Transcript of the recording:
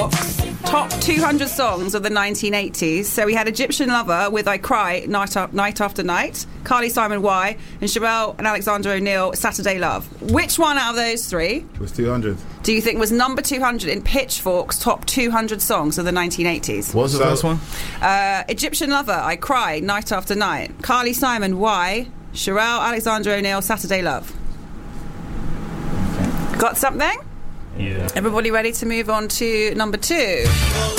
Top 200 songs of the 1980s. So we had Egyptian Lover with I Cry, Night After Night, Carly Simon, Why, and Sherelle and Alexander O'Neal, Saturday Love. Which one out of those three was 200? do you think was number 200 in Pitchfork's top 200 songs of the 1980s? What was the first one? Egyptian Lover, I Cry, Night After Night, Carly Simon, Why, Sherelle Alexander O'Neal, Saturday Love. Okay. Got something? Yeah. Everybody ready to move on to number 2?